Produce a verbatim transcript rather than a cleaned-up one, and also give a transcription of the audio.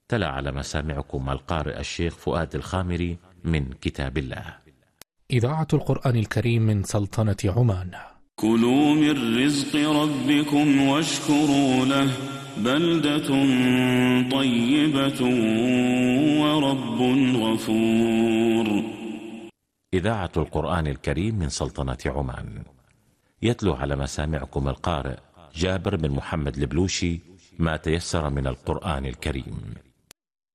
تلا على مسامعكم القارئ الشيخ فؤاد الخامري من كتاب الله. إذاعة القرآن الكريم من سلطنة عمان. كلوا من رزق ربكم واشكروا له بلدة طيبة ورب غفور. إذاعة القرآن الكريم من سلطنة عمان. يتلو على مسامعكم القارئ جابر بن محمد البلوشي ما تيسر من القرآن الكريم.